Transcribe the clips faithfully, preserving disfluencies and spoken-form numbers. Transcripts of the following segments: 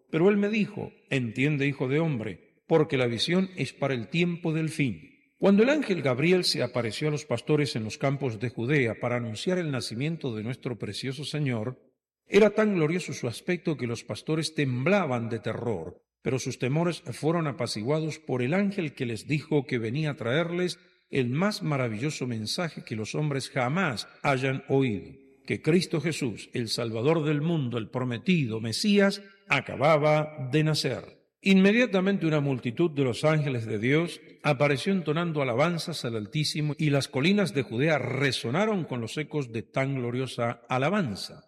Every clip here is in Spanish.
Pero él me dijo: entiende, hijo de hombre, porque la visión es para el tiempo del fin. Cuando el ángel Gabriel se apareció a los pastores en los campos de Judea para anunciar el nacimiento de nuestro precioso Señor, era tan glorioso su aspecto que los pastores temblaban de terror, pero sus temores fueron apaciguados por el ángel que les dijo que venía a traerles el más maravilloso mensaje que los hombres jamás hayan oído, que Cristo Jesús, el Salvador del mundo, el prometido Mesías, acababa de nacer. Inmediatamente una multitud de los ángeles de Dios apareció entonando alabanzas al Altísimo, y las colinas de Judea resonaron con los ecos de tan gloriosa alabanza.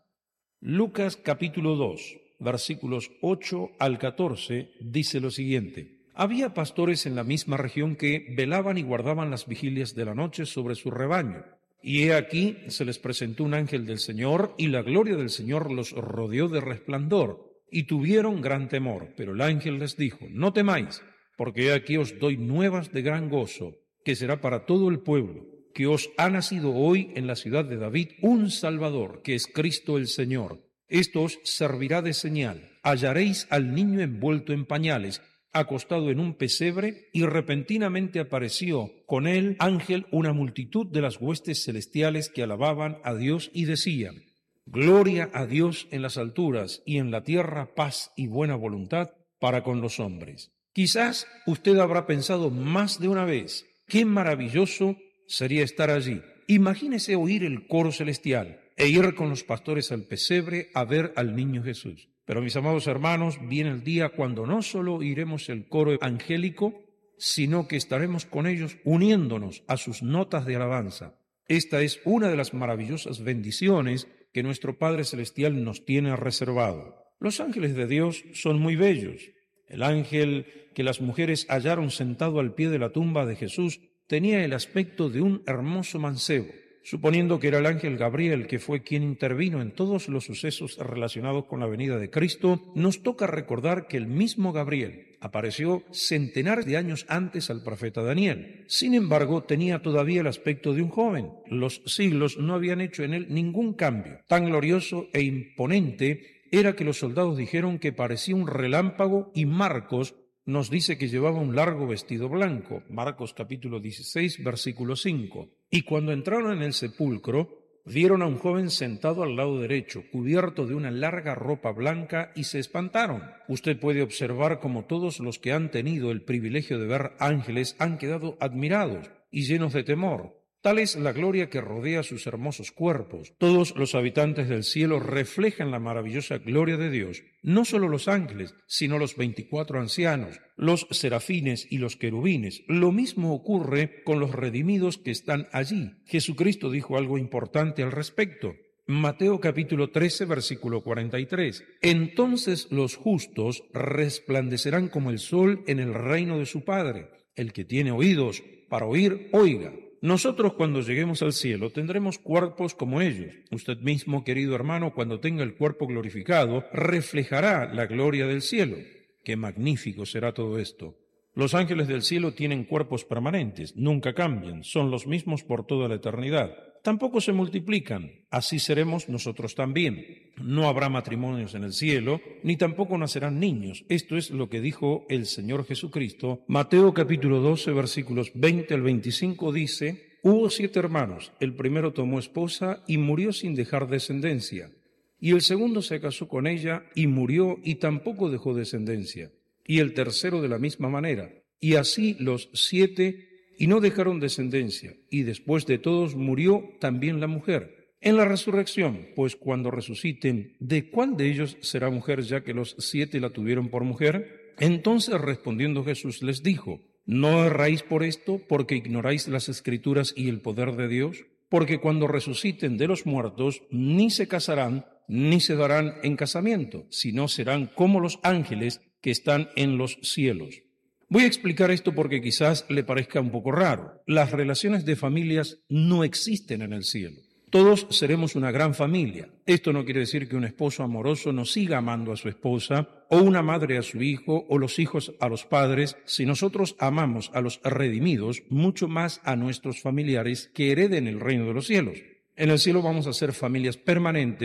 Lucas capítulo dos, versículos ocho al catorce, dice lo siguiente: Había pastores en la misma región que velaban y guardaban las vigilias de la noche sobre su rebaño. Y he aquí se les presentó un ángel del Señor, y la gloria del Señor los rodeó de resplandor, y tuvieron gran temor. Pero el ángel les dijo: no temáis, porque he aquí os doy nuevas de gran gozo, que será para todo el pueblo, que os ha nacido hoy en la ciudad de David un Salvador, que es Cristo el Señor. Esto os servirá de señal: hallaréis al niño envuelto en pañales, acostado en un pesebre, y repentinamente apareció con él ángel una multitud de las huestes celestiales que alababan a Dios y decían: Gloria a Dios en las alturas, y en la tierra paz y buena voluntad para con los hombres. Quizás usted habrá pensado más de una vez: qué maravilloso sería estar allí. Imagínese oír el coro celestial e ir con los pastores al pesebre a ver al niño Jesús. Pero, mis amados hermanos, viene el día cuando no solo oiremos el coro angélico, sino que estaremos con ellos uniéndonos a sus notas de alabanza. Esta es una de las maravillosas bendiciones que nuestro Padre Celestial nos tiene reservado. Los ángeles de Dios son muy bellos. El ángel que las mujeres hallaron sentado al pie de la tumba de Jesús tenía el aspecto de un hermoso mancebo. Suponiendo que era el ángel Gabriel, que fue quien intervino en todos los sucesos relacionados con la venida de Cristo, nos toca recordar que el mismo Gabriel apareció centenares de años antes al profeta Daniel. Sin embargo, tenía todavía el aspecto de un joven. Los siglos no habían hecho en él ningún cambio. Tan glorioso e imponente era que los soldados dijeron que parecía un relámpago, y Marcos nos dice que llevaba un largo vestido blanco. Marcos capítulo dieciséis, versículo cinco. Y cuando entraron en el sepulcro, vieron a un joven sentado al lado derecho, cubierto de una larga ropa blanca, y se espantaron. Usted puede observar cómo todos los que han tenido el privilegio de ver ángeles han quedado admirados y llenos de temor. Tal es la gloria que rodea sus hermosos cuerpos. Todos los habitantes del cielo reflejan la maravillosa gloria de Dios. No solo los ángeles, sino los veinticuatro ancianos, los serafines y los querubines. Lo mismo ocurre con los redimidos que están allí. Jesucristo dijo algo importante al respecto. Mateo capítulo trece, versículo cuarenta y tres. Entonces los justos resplandecerán como el sol en el reino de su Padre. El que tiene oídos para oír, oiga. Nosotros, cuando lleguemos al cielo, tendremos cuerpos como ellos. Usted mismo, querido hermano, cuando tenga el cuerpo glorificado, reflejará la gloria del cielo. ¡Qué magnífico será todo esto! Los ángeles del cielo tienen cuerpos permanentes, nunca cambian, son los mismos por toda la eternidad. Tampoco se multiplican, así seremos nosotros también. No habrá matrimonios en el cielo, ni tampoco nacerán niños. Esto es lo que dijo el Señor Jesucristo. Mateo capítulo doce, versículos veinte al veinticinco dice: Hubo siete hermanos, el primero tomó esposa y murió sin dejar descendencia, y el segundo se casó con ella y murió y tampoco dejó descendencia, y el tercero de la misma manera, y así los siete, y no dejaron descendencia, y después de todos murió también la mujer. En la resurrección, pues cuando resuciten, ¿de cuál de ellos será mujer, ya que los siete la tuvieron por mujer? Entonces respondiendo Jesús les dijo: ¿No erráis por esto, porque ignoráis las Escrituras y el poder de Dios? Porque cuando resuciten de los muertos, ni se casarán, ni se darán en casamiento, sino serán como los ángeles que están en los cielos. Voy a explicar esto porque quizás le parezca un poco raro. Las relaciones de familias no existen en el cielo. Todos seremos una gran familia. Esto no quiere decir que un esposo amoroso no siga amando a su esposa, o una madre a su hijo, o los hijos a los padres. Si nosotros amamos a los redimidos, mucho más a nuestros familiares que hereden el reino de los cielos. En el cielo vamos a ser familias permanentes,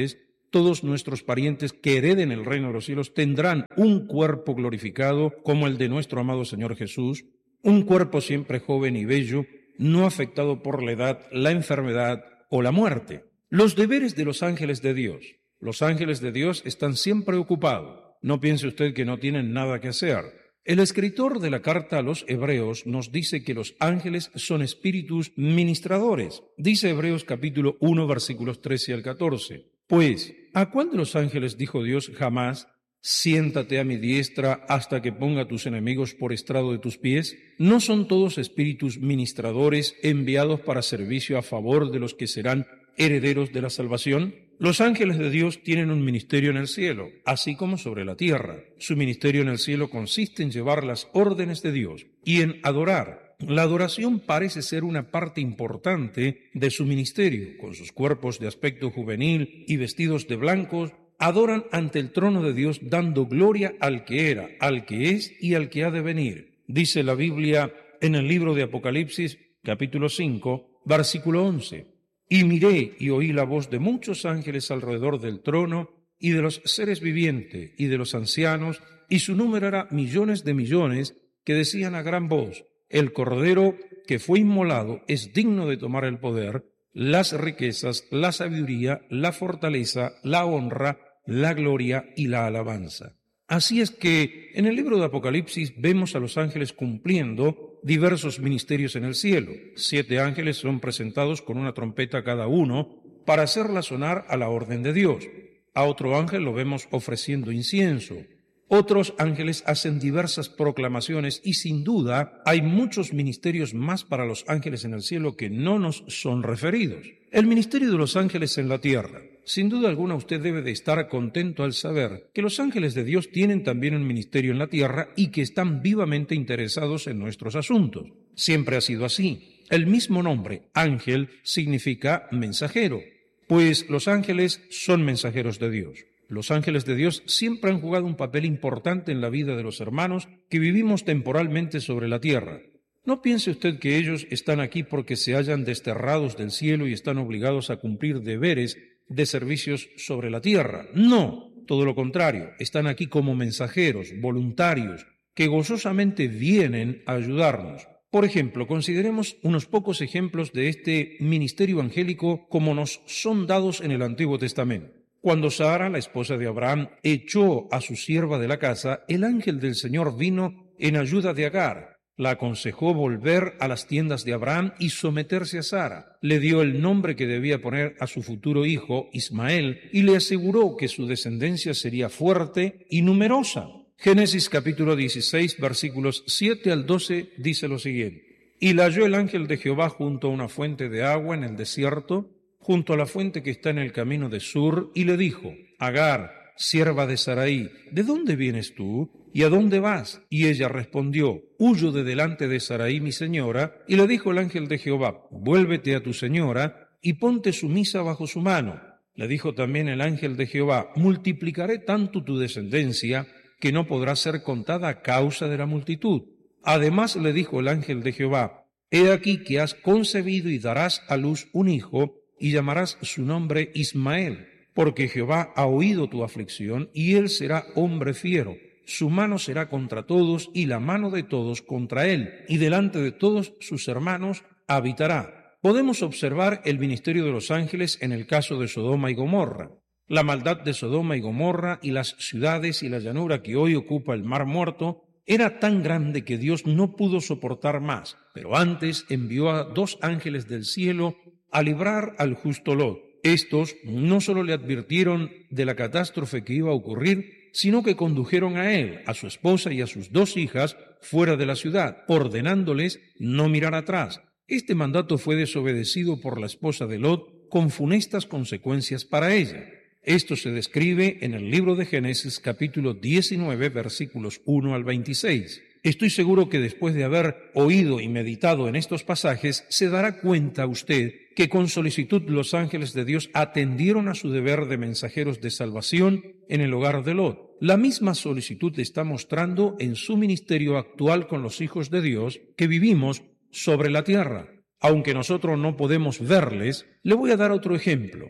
todos nuestros parientes que hereden el reino de los cielos tendrán un cuerpo glorificado como el de nuestro amado Señor Jesús, un cuerpo siempre joven y bello, no afectado por la edad, la enfermedad o la muerte. Los deberes de los ángeles de Dios. Los ángeles de Dios están siempre ocupados. No piense usted que no tienen nada que hacer. El escritor de la carta a los Hebreos nos dice que los ángeles son espíritus ministradores. Dice Hebreos capítulo uno, versículos trece al catorce. Pues, ¿a cuál de los ángeles dijo Dios jamás: siéntate a mi diestra hasta que ponga tus enemigos por estrado de tus pies? ¿No son todos espíritus ministradores enviados para servicio a favor de los que serán herederos de la salvación? Los ángeles de Dios tienen un ministerio en el cielo, así como sobre la tierra. Su ministerio en el cielo consiste en llevar las órdenes de Dios y en adorar. La adoración parece ser una parte importante de su ministerio. Con sus cuerpos de aspecto juvenil y vestidos de blancos, adoran ante el trono de Dios dando gloria al que era, al que es y al que ha de venir. Dice la Biblia en el libro de Apocalipsis, capítulo cinco, versículo once. Y miré y oí la voz de muchos ángeles alrededor del trono, y de los seres vivientes, y de los ancianos, y su número era millones de millones, que decían a gran voz: el Cordero que fue inmolado es digno de tomar el poder, las riquezas, la sabiduría, la fortaleza, la honra, la gloria y la alabanza. Así es que en el libro de Apocalipsis vemos a los ángeles cumpliendo diversos ministerios en el cielo. Siete ángeles son presentados con una trompeta cada uno para hacerla sonar a la orden de Dios. A otro ángel lo vemos ofreciendo incienso. Otros ángeles hacen diversas proclamaciones y sin duda hay muchos ministerios más para los ángeles en el cielo que no nos son referidos. El ministerio de los ángeles en la tierra. Sin duda alguna usted debe de estar contento al saber que los ángeles de Dios tienen también un ministerio en la tierra y que están vivamente interesados en nuestros asuntos. Siempre ha sido así. El mismo nombre, ángel, significa mensajero, pues los ángeles son mensajeros de Dios. Los ángeles de Dios siempre han jugado un papel importante en la vida de los hermanos que vivimos temporalmente sobre la tierra. No piense usted que ellos están aquí porque se hallan desterrados del cielo y están obligados a cumplir deberes de servicios sobre la tierra. No, todo lo contrario, están aquí como mensajeros, voluntarios, que gozosamente vienen a ayudarnos. Por ejemplo, consideremos unos pocos ejemplos de este ministerio angélico como nos son dados en el Antiguo Testamento. Cuando Sara, la esposa de Abraham, echó a su sierva de la casa, el ángel del Señor vino en ayuda de Agar. La aconsejó volver a las tiendas de Abraham y someterse a Sara. Le dio el nombre que debía poner a su futuro hijo, Ismael, y le aseguró que su descendencia sería fuerte y numerosa. Génesis capítulo dieciséis, versículos siete al doce, dice lo siguiente. Y la halló el ángel de Jehová junto a una fuente de agua en el desierto, junto a la fuente que está en el camino de Sur, y le dijo: Agar, sierva de Sarai, ¿de dónde vienes tú? ¿Y a dónde vas? Y ella respondió: Huyo de delante de Sarai mi señora. Y le dijo el ángel de Jehová: Vuélvete a tu señora y ponte sumisa bajo su mano. Le dijo también el ángel de Jehová: Multiplicaré tanto tu descendencia que no podrá ser contada a causa de la multitud. Además le dijo el ángel de Jehová: He aquí que has concebido y darás a luz un hijo, y llamarás su nombre Ismael, porque Jehová ha oído tu aflicción, y él será hombre fiero. Su mano será contra todos, y la mano de todos contra él, y delante de todos sus hermanos habitará. Podemos observar el ministerio de los ángeles en el caso de Sodoma y Gomorra. La maldad de Sodoma y Gomorra y las ciudades y la llanura que hoy ocupa el Mar Muerto era tan grande que Dios no pudo soportar más, pero antes envió a dos ángeles del cielo a librar al justo Lot. Estos no solo le advirtieron de la catástrofe que iba a ocurrir, sino que condujeron a él, a su esposa y a sus dos hijas fuera de la ciudad, ordenándoles no mirar atrás. Este mandato fue desobedecido por la esposa de Lot, con funestas consecuencias para ella. Esto se describe en el libro de Génesis capítulo diecinueve, versículos uno al veintiséis. Estoy seguro que después de haber oído y meditado en estos pasajes, se dará cuenta usted que con solicitud los ángeles de Dios atendieron a su deber de mensajeros de salvación en el hogar de Lot. La misma solicitud está mostrando en su ministerio actual con los hijos de Dios que vivimos sobre la tierra. Aunque nosotros no podemos verles, le voy a dar otro ejemplo.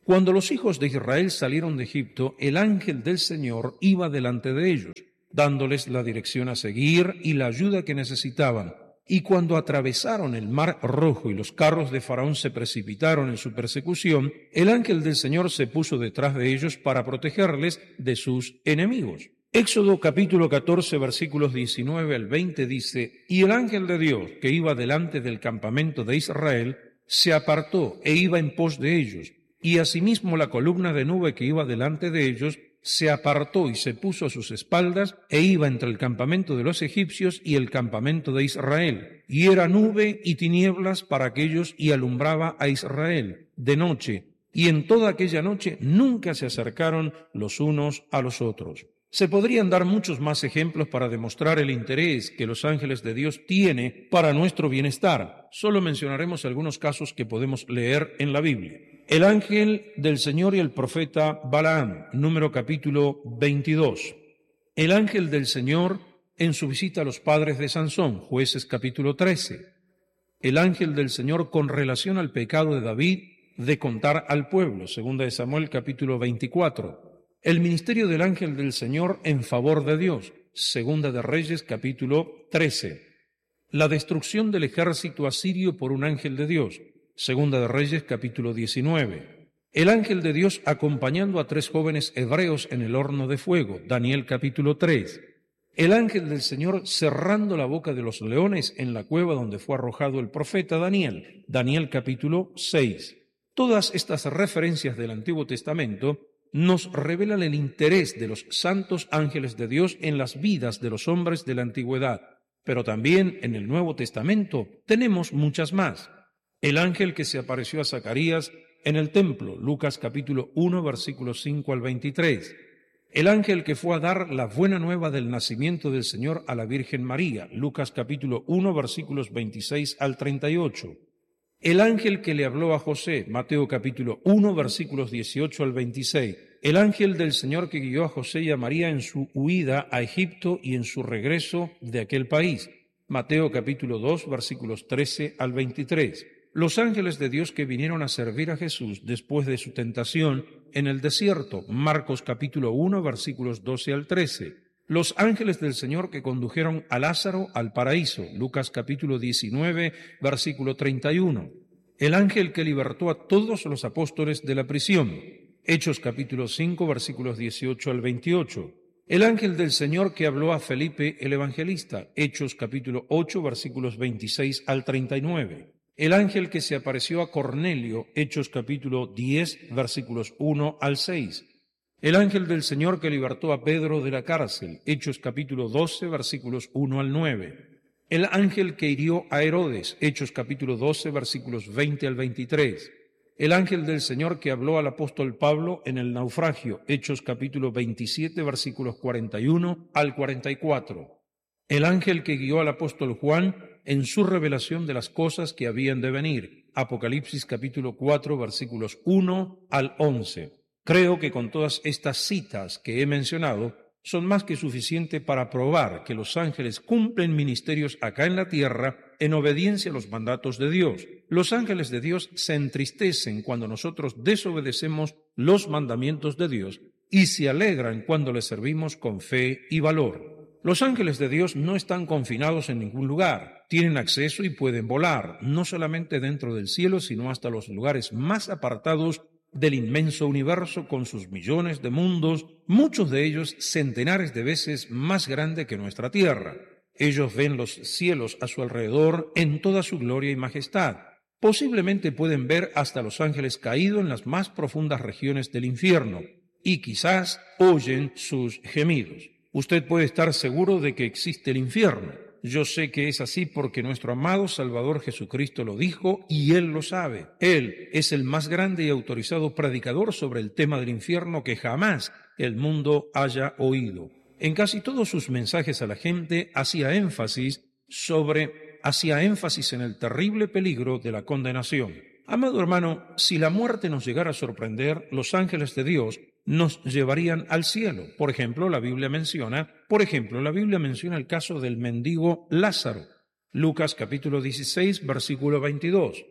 Cuando los hijos de Israel salieron de Egipto, el ángel del Señor iba delante de ellos, dándoles la dirección a seguir y la ayuda que necesitaban. Y cuando atravesaron el mar Rojo y los carros de Faraón se precipitaron en su persecución, el ángel del Señor se puso detrás de ellos para protegerles de sus enemigos. Éxodo capítulo catorce, versículos diecinueve al veinte dice: Y el ángel de Dios, que iba delante del campamento de Israel, se apartó e iba en pos de ellos, y asimismo la columna de nube que iba delante de ellos se apartó y se puso a sus espaldas, e iba entre el campamento de los egipcios y el campamento de Israel. Y era nube y tinieblas para aquellos, y alumbraba a Israel de noche, y en toda aquella noche nunca se acercaron los unos a los otros. Se podrían dar muchos más ejemplos para demostrar el interés que los ángeles de Dios tienen para nuestro bienestar. Solo mencionaremos algunos casos que podemos leer en la Biblia. El ángel del Señor y el profeta Balaam, número capítulo veintidós. El ángel del Señor en su visita a los padres de Sansón, Jueces capítulo trece. El ángel del Señor con relación al pecado de David de contar al pueblo, segunda de Samuel capítulo veinticuatro. El ministerio del ángel del Señor en favor de Dios, segunda de Reyes capítulo trece. La destrucción del ejército asirio por un ángel de Dios, segunda de Reyes capítulo diecinueve. El ángel de Dios acompañando a tres jóvenes hebreos en el horno de fuego, Daniel capítulo tres. El ángel del Señor cerrando la boca de los leones en la cueva donde fue arrojado el profeta Daniel, Daniel capítulo seis. Todas estas referencias del Antiguo Testamento nos revelan el interés de los santos ángeles de Dios en las vidas de los hombres de la antigüedad, pero también en el Nuevo Testamento tenemos muchas más. El ángel que se apareció a Zacarías en el templo, Lucas capítulo uno, versículos cinco al veintitrés. El ángel que fue a dar la buena nueva del nacimiento del Señor a la Virgen María, Lucas capítulo uno, versículos veintiséis al treinta y ocho. El ángel que le habló a José, Mateo capítulo uno, versículos dieciocho al veintiséis. El ángel del Señor que guió a José y a María en su huida a Egipto y en su regreso de aquel país, Mateo capítulo dos, versículos trece al veintitrés. Los ángeles de Dios que vinieron a servir a Jesús después de su tentación en el desierto, Marcos capítulo uno, versículos doce al trece. Los ángeles del Señor que condujeron a Lázaro al paraíso, Lucas capítulo diecinueve, versículo treinta y uno. El ángel que libertó a todos los apóstoles de la prisión, Hechos capítulo cinco, versículos dieciocho al veintiocho. El ángel del Señor que habló a Felipe el evangelista, Hechos capítulo ocho, versículos veintiséis al treinta y nueve. El ángel que se apareció a Cornelio, Hechos capítulo diez, versículos uno al seis. El ángel del Señor que libertó a Pedro de la cárcel, Hechos capítulo doce, versículos uno al nueve. El ángel que hirió a Herodes, Hechos capítulo doce, versículos veinte al veintitrés. El ángel del Señor que habló al apóstol Pablo en el naufragio, Hechos capítulo veintisiete, versículos cuarenta y uno al cuarenta y cuatro. El ángel que guió al apóstol Juan en su revelación de las cosas que habían de venir, Apocalipsis capítulo cuatro, versículos uno al once. Creo que con todas estas citas que he mencionado, son más que suficiente para probar que los ángeles cumplen ministerios acá en la tierra en obediencia a los mandatos de Dios. Los ángeles de Dios se entristecen cuando nosotros desobedecemos los mandamientos de Dios y se alegran cuando les servimos con fe y valor. Los ángeles de Dios no están confinados en ningún lugar, tienen acceso y pueden volar, no solamente dentro del cielo, sino hasta los lugares más apartados del inmenso universo con sus millones de mundos, muchos de ellos centenares de veces más grande que nuestra tierra. Ellos ven los cielos a su alrededor en toda su gloria y majestad. Posiblemente pueden ver hasta los ángeles caídos en las más profundas regiones del infierno, y quizás oyen sus gemidos. Usted puede estar seguro de que existe el infierno. Yo sé que es así porque nuestro amado Salvador Jesucristo lo dijo y Él lo sabe. Él es el más grande y autorizado predicador sobre el tema del infierno que jamás el mundo haya oído. En casi todos sus mensajes a la gente hacía énfasis sobre, hacía énfasis en el terrible peligro de la condenación. Amado hermano, si la muerte nos llegara a sorprender, los ángeles de Dios nos llevarían al cielo. Por ejemplo, la Biblia menciona, por ejemplo, la Biblia menciona el caso del mendigo Lázaro. Lucas capítulo dieciséis, versículo veintidós.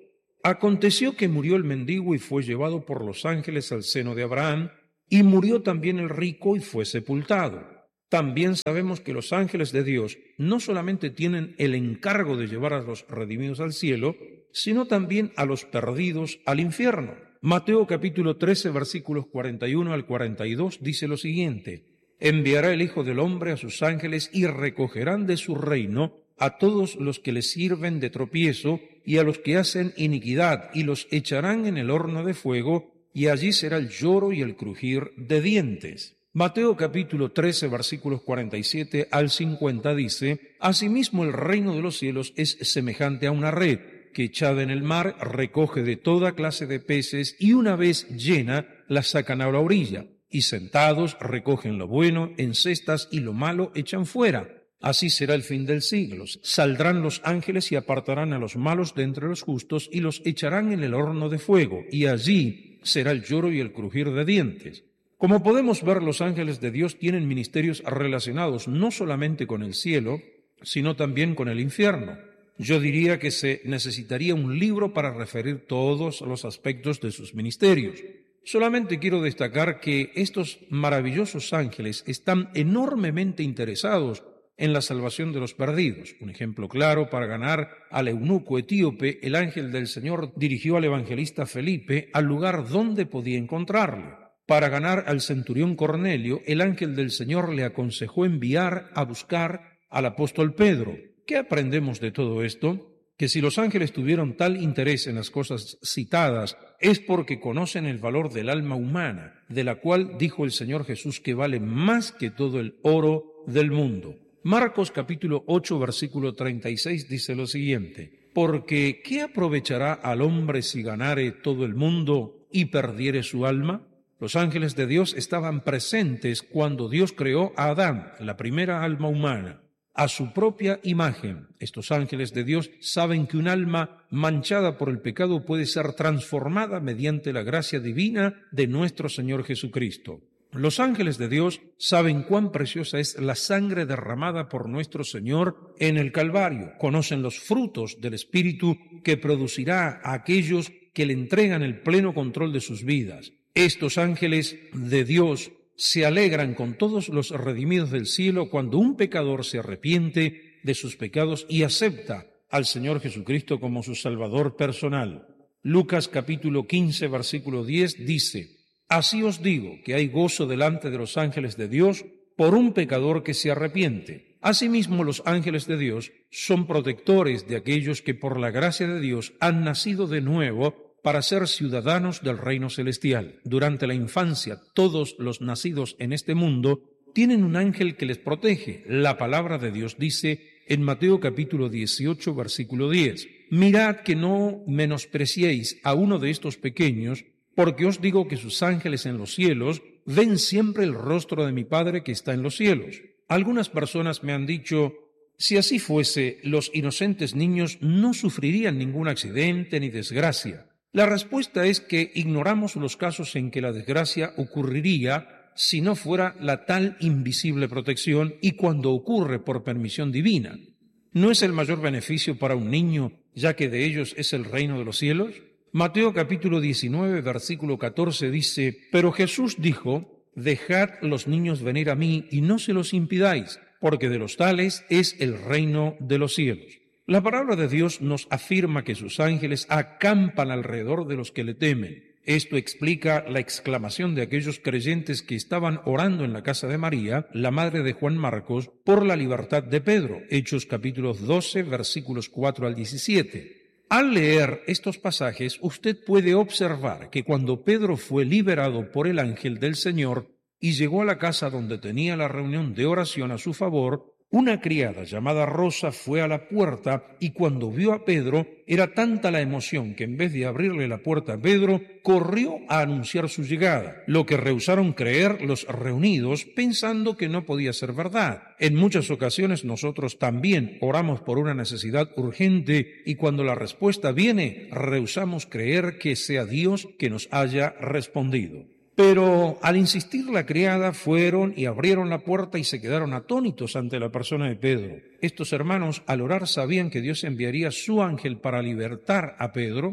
Aconteció que murió el mendigo y fue llevado por los ángeles al seno de Abraham, y murió también el rico y fue sepultado. También sabemos que los ángeles de Dios no solamente tienen el encargo de llevar a los redimidos al cielo, sino también a los perdidos al infierno. Mateo capítulo trece, versículos cuarenta y uno al cuarenta y dos dice lo siguiente: enviará el Hijo del Hombre a sus ángeles y recogerán de su reino a todos los que le sirven de tropiezo y a los que hacen iniquidad, y los echarán en el horno de fuego, y allí será el lloro y el crujir de dientes. Mateo capítulo trece, versículos cuarenta y siete al cincuenta dice: asimismo el reino de los cielos es semejante a una red, que echada en el mar recoge de toda clase de peces, y una vez llena la sacan a la orilla, y sentados recogen lo bueno en cestas y lo malo echan fuera. Así será el fin del siglo. Saldrán los ángeles y apartarán a los malos de entre los justos y los echarán en el horno de fuego, y allí será el lloro y el crujir de dientes. Como podemos ver, los ángeles de Dios tienen ministerios relacionados no solamente con el cielo, sino también con el infierno. Yo diría que se necesitaría un libro para referir todos los aspectos de sus ministerios. Solamente quiero destacar que estos maravillosos ángeles están enormemente interesados en la salvación de los perdidos. Un ejemplo claro: para ganar al eunuco etíope, el ángel del Señor dirigió al evangelista Felipe al lugar donde podía encontrarlo. Para ganar al centurión Cornelio, el ángel del Señor le aconsejó enviar a buscar al apóstol Pedro. ¿Qué aprendemos de todo esto? Que si los ángeles tuvieron tal interés en las cosas citadas, es porque conocen el valor del alma humana, de la cual dijo el Señor Jesús que vale más que todo el oro del mundo. Marcos capítulo ocho, versículo treinta y seis dice lo siguiente: porque ¿qué aprovechará al hombre si ganare todo el mundo y perdiere su alma? Los ángeles de Dios estaban presentes cuando Dios creó a Adán, la primera alma humana, a su propia imagen. Estos ángeles de Dios saben que un alma manchada por el pecado puede ser transformada mediante la gracia divina de nuestro Señor Jesucristo. Los ángeles de Dios saben cuán preciosa es la sangre derramada por nuestro Señor en el Calvario. Conocen los frutos del Espíritu que producirá a aquellos que le entregan el pleno control de sus vidas. Estos ángeles de Dios se alegran con todos los redimidos del cielo cuando un pecador se arrepiente de sus pecados y acepta al Señor Jesucristo como su Salvador personal. Lucas capítulo quince, versículo diez dice: así os digo que hay gozo delante de los ángeles de Dios por un pecador que se arrepiente. Asimismo, los ángeles de Dios son protectores de aquellos que por la gracia de Dios han nacido de nuevo para ser ciudadanos del reino celestial. Durante la infancia, todos los nacidos en este mundo tienen un ángel que les protege. La palabra de Dios dice en Mateo capítulo dieciocho, versículo diez: mirad que no menospreciéis a uno de estos pequeños, porque os digo que sus ángeles en los cielos ven siempre el rostro de mi Padre que está en los cielos. Algunas personas me han dicho: si así fuese, los inocentes niños no sufrirían ningún accidente ni desgracia. La respuesta es que ignoramos los casos en que la desgracia ocurriría si no fuera la tal invisible protección y cuando ocurre por permisión divina. ¿No es el mayor beneficio para un niño, ya que de ellos es el reino de los cielos? Mateo capítulo diecinueve, versículo catorce dice: pero Jesús dijo: dejad los niños venir a mí y no se los impidáis, porque de los tales es el reino de los cielos. La palabra de Dios nos afirma que sus ángeles acampan alrededor de los que le temen. Esto explica la exclamación de aquellos creyentes que estaban orando en la casa de María, la madre de Juan Marcos, por la libertad de Pedro. Hechos capítulo doce, versículos cuatro al diecisiete. Al leer estos pasajes, usted puede observar que cuando Pedro fue liberado por el ángel del Señor y llegó a la casa donde tenía la reunión de oración a su favor, una criada llamada Rosa fue a la puerta y cuando vio a Pedro, era tanta la emoción que en vez de abrirle la puerta a Pedro, corrió a anunciar su llegada, lo que rehusaron creer los reunidos pensando que no podía ser verdad. En muchas ocasiones nosotros también oramos por una necesidad urgente y cuando la respuesta viene, rehusamos creer que sea Dios que nos haya respondido. Pero al insistir la criada fueron y abrieron la puerta y se quedaron atónitos ante la persona de Pedro. Estos hermanos al orar sabían que Dios enviaría su ángel para libertar a Pedro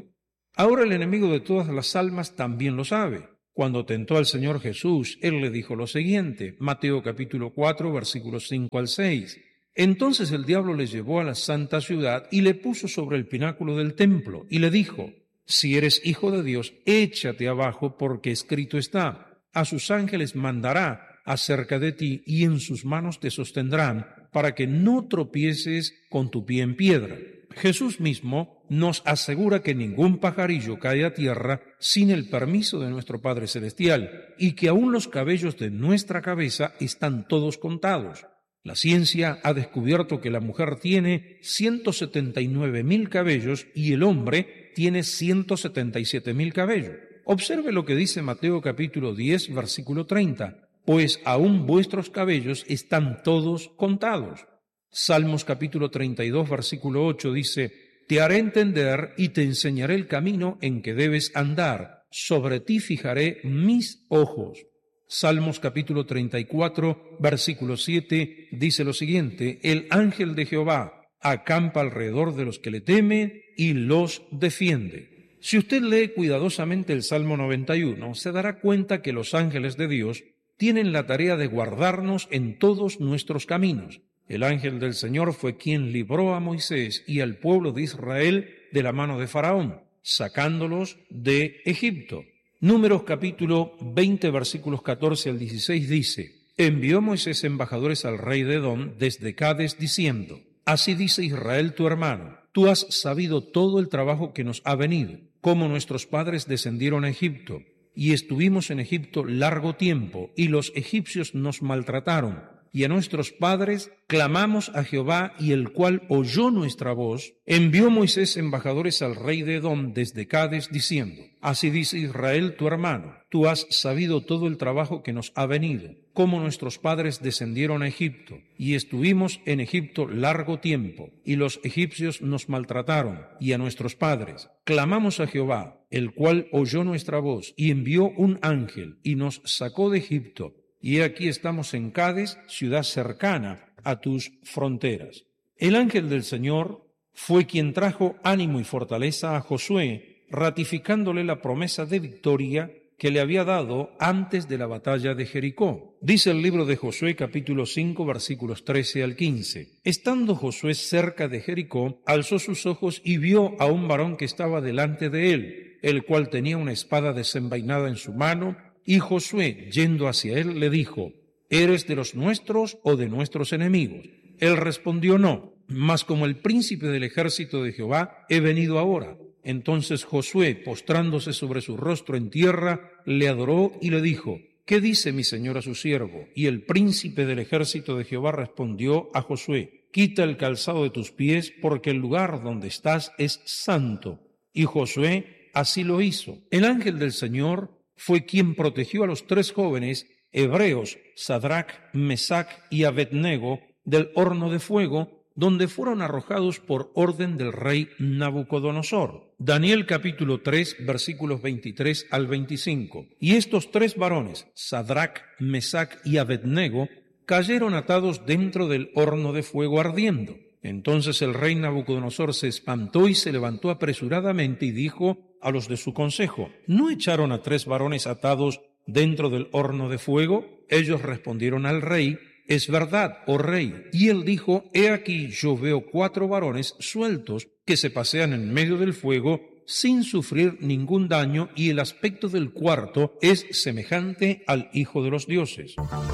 Ahora el enemigo de todas las almas también lo sabe. Cuando tentó al Señor Jesús, Él le dijo lo siguiente, Mateo capítulo cuatro, versículos cinco al seis. Entonces el diablo le llevó a la santa ciudad y le puso sobre el pináculo del templo y le dijo, si eres hijo de Dios, échate abajo, porque escrito está, a sus ángeles mandará acerca de ti y en sus manos te sostendrán, para que no tropieces con tu pie en piedra. Jesús mismo nos asegura que ningún pajarillo cae a tierra sin el permiso de nuestro Padre Celestial y que aún los cabellos de nuestra cabeza están todos contados. La ciencia ha descubierto que la mujer tiene ciento setenta y nueve mil cabellos y el hombre tiene ciento setenta y siete mil cabellos. Observe lo que dice Mateo capítulo diez, versículo treinta, pues aún vuestros cabellos están todos contados. Salmos capítulo treinta y dos, versículo ocho dice, te haré entender y te enseñaré el camino en que debes andar, sobre ti fijaré mis ojos. Salmos capítulo treinta y cuatro, versículo siete, dice lo siguiente, el ángel de Jehová acampa alrededor de los que le temen y los defiende. Si usted lee cuidadosamente el Salmo noventa y uno, se dará cuenta que los ángeles de Dios tienen la tarea de guardarnos en todos nuestros caminos. El ángel del Señor fue quien libró a Moisés y al pueblo de Israel de la mano de Faraón, sacándolos de Egipto. Números capítulo veinte, versículos catorce al dieciséis dice, envió Moisés embajadores al rey de Edom desde Cades diciendo, así dice Israel tu hermano, tú has sabido todo el trabajo que nos ha venido, cómo nuestros padres descendieron a Egipto, y estuvimos en Egipto largo tiempo, y los egipcios nos maltrataron, y a nuestros padres clamamos a Jehová, y el cual oyó nuestra voz. Envió Moisés embajadores al rey de Edom desde Cades, diciendo, así dice Israel tu hermano, tú has sabido todo el trabajo que nos ha venido, cómo nuestros padres descendieron a Egipto, y estuvimos en Egipto largo tiempo, y los egipcios nos maltrataron, y a nuestros padres clamamos a Jehová, el cual oyó nuestra voz, y envió un ángel, y nos sacó de Egipto, y aquí estamos en Cades, ciudad cercana a tus fronteras. El ángel del Señor fue quien trajo ánimo y fortaleza a Josué, ratificándole la promesa de victoria que le había dado antes de la batalla de Jericó. Dice el libro de Josué capítulo cinco versículos trece al quince. Estando Josué cerca de Jericó, alzó sus ojos y vio a un varón que estaba delante de él, el cual tenía una espada desenvainada en su mano, y Josué, yendo hacia él, le dijo, ¿eres de los nuestros o de nuestros enemigos? Él respondió, no, mas como el príncipe del ejército de Jehová, he venido ahora. Entonces Josué, postrándose sobre su rostro en tierra, le adoró y le dijo, ¿qué dice mi señor a su siervo? Y el príncipe del ejército de Jehová respondió a Josué, quita el calzado de tus pies, porque el lugar donde estás es santo. Y Josué así lo hizo. El ángel del Señor fue quien protegió a los tres jóvenes hebreos, Sadrach, Mesach y Abednego, del horno de fuego, donde fueron arrojados por orden del rey Nabucodonosor. Daniel capítulo tres, versículos veintitrés al veinticinco. Y estos tres varones, Sadrach, Mesach y Abednego, cayeron atados dentro del horno de fuego ardiendo. Entonces el rey Nabucodonosor se espantó y se levantó apresuradamente y dijo a los de su consejo, ¿no echaron a tres varones atados dentro del horno de fuego? Ellos respondieron al rey, es verdad, oh rey. Y él dijo, he aquí yo veo cuatro varones sueltos que se pasean en medio del fuego sin sufrir ningún daño, y el aspecto del cuarto es semejante al Hijo de los dioses.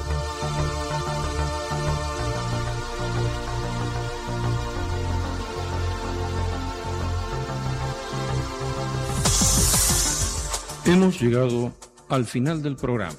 Hemos llegado al final del programa.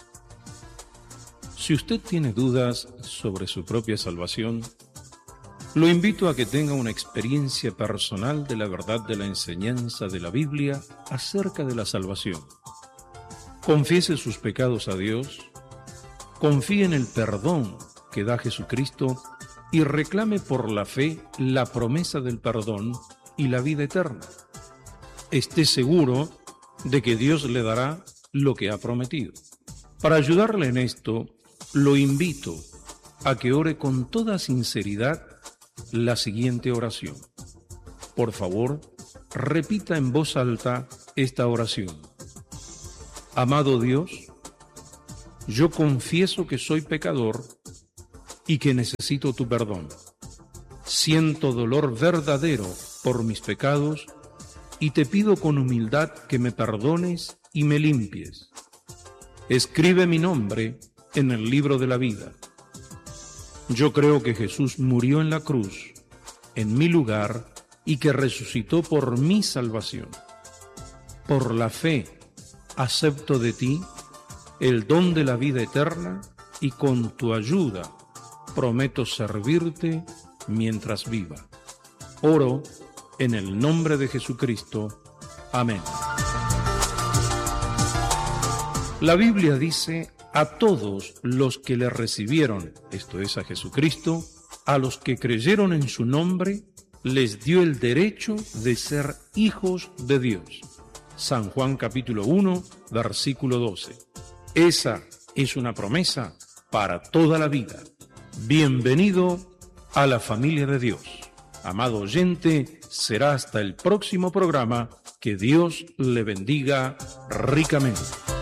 Si usted tiene dudas sobre su propia salvación, lo invito a que tenga una experiencia personal de la verdad de la enseñanza de la Biblia acerca de la salvación. Confiese sus pecados a Dios, confíe en el perdón que da Jesucristo y reclame por la fe la promesa del perdón y la vida eterna. Esté seguro de que Dios le dará lo que ha prometido. Para ayudarle en esto, lo invito a que ore con toda sinceridad la siguiente oración. Por favor, repita en voz alta esta oración. Amado Dios, yo confieso que soy pecador y que necesito tu perdón. Siento dolor verdadero por mis pecados y te pido con humildad que me perdones y me limpies. Escribe mi nombre en el libro de la vida. Yo creo que Jesús murió en la cruz, en mi lugar, y que resucitó por mi salvación. Por la fe, acepto de ti el don de la vida eterna y con tu ayuda prometo servirte mientras viva. Oro en el nombre de Jesucristo. Amén. La Biblia dice: a todos los que le recibieron, esto es a Jesucristo, a los que creyeron en su nombre, les dio el derecho de ser hijos de Dios. San Juan capítulo uno, versículo doce. Esa es una promesa para toda la vida. Bienvenido a la familia de Dios. Amado oyente, será hasta el próximo programa. Que Dios le bendiga ricamente.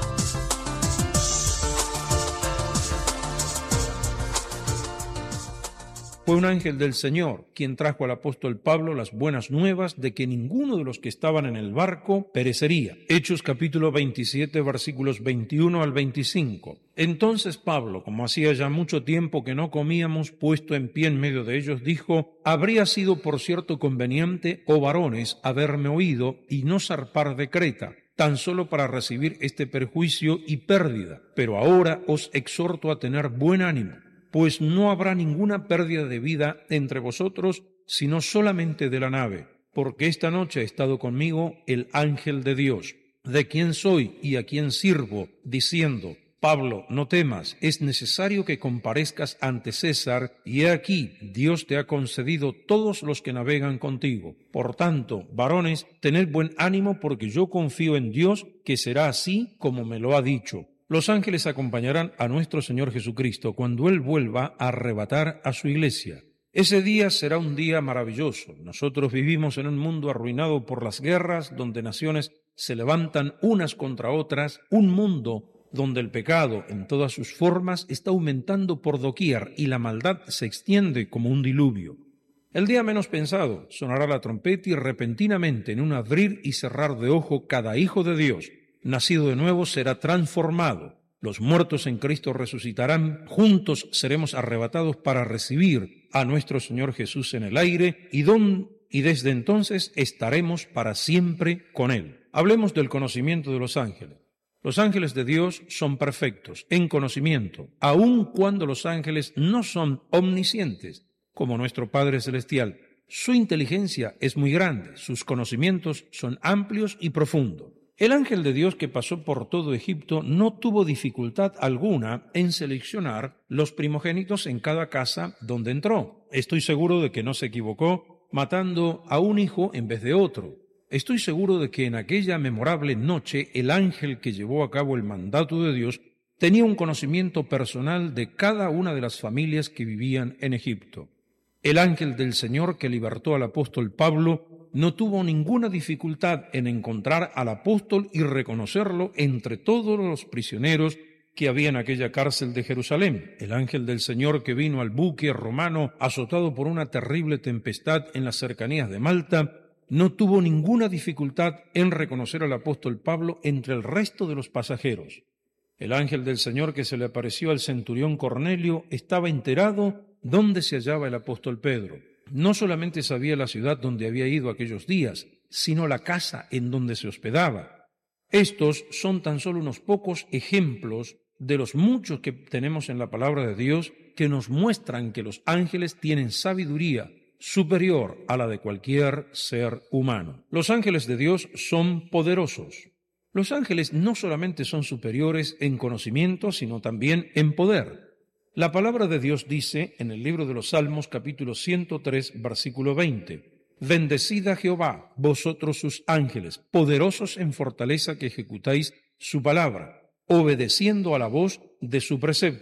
Fue un ángel del Señor quien trajo al apóstol Pablo las buenas nuevas de que ninguno de los que estaban en el barco perecería. Hechos capítulo veintisiete, versículos veintiuno al veinticinco. Entonces Pablo, como hacía ya mucho tiempo que no comíamos, puesto en pie en medio de ellos, dijo: habría sido por cierto conveniente, oh varones, haberme oído y no zarpar de Creta, tan solo para recibir este perjuicio y pérdida. Pero ahora os exhorto a tener buen ánimo, pues no habrá ninguna pérdida de vida entre vosotros, sino solamente de la nave, porque esta noche ha estado conmigo el ángel de Dios, de quien soy y a quien sirvo, diciendo: Pablo, no temas, es necesario que comparezcas ante César, y he aquí, Dios te ha concedido todos los que navegan contigo. Por tanto, varones, tened buen ánimo, porque yo confío en Dios, que será así como me lo ha dicho. Los ángeles acompañarán a nuestro Señor Jesucristo cuando Él vuelva a arrebatar a su iglesia. Ese día será un día maravilloso. Nosotros vivimos en un mundo arruinado por las guerras, donde naciones se levantan unas contra otras, un mundo donde el pecado en todas sus formas está aumentando por doquier y la maldad se extiende como un diluvio. El día menos pensado sonará la trompeta y repentinamente, en un abrir y cerrar de ojo, cada hijo de Dios nacido de nuevo será transformado. Los muertos en Cristo resucitarán, juntos seremos arrebatados para recibir a nuestro Señor Jesús en el aire, y, don, y desde entonces estaremos para siempre con Él. Hablemos del conocimiento de los ángeles. Los ángeles de Dios son perfectos en conocimiento, aun cuando los ángeles no son omniscientes, como nuestro Padre Celestial. Su inteligencia es muy grande, sus conocimientos son amplios y profundos. El ángel de Dios que pasó por todo Egipto no tuvo dificultad alguna en seleccionar los primogénitos en cada casa donde entró. Estoy seguro de que no se equivocó matando a un hijo en vez de otro. Estoy seguro de que en aquella memorable noche el ángel que llevó a cabo el mandato de Dios tenía un conocimiento personal de cada una de las familias que vivían en Egipto. El ángel del Señor que libertó al apóstol Pablo no tuvo ninguna dificultad en encontrar al apóstol y reconocerlo entre todos los prisioneros que había en aquella cárcel de Jerusalén. El ángel del Señor que vino al buque romano azotado por una terrible tempestad en las cercanías de Malta no tuvo ninguna dificultad en reconocer al apóstol Pablo entre el resto de los pasajeros. El ángel del Señor que se le apareció al centurión Cornelio estaba enterado dónde se hallaba el apóstol Pedro. No solamente sabía la ciudad donde había ido aquellos días, sino la casa en donde se hospedaba. Estos son tan solo unos pocos ejemplos de los muchos que tenemos en la palabra de Dios que nos muestran que los ángeles tienen sabiduría superior a la de cualquier ser humano. Los ángeles de Dios son poderosos. Los ángeles no solamente son superiores en conocimiento, sino también en poder. La palabra de Dios dice en el libro de los Salmos, capítulo ciento tres, versículo veinte: Bendecid a Jehová, vosotros sus ángeles, poderosos en fortaleza que ejecutáis su palabra, obedeciendo a la voz de su precepto.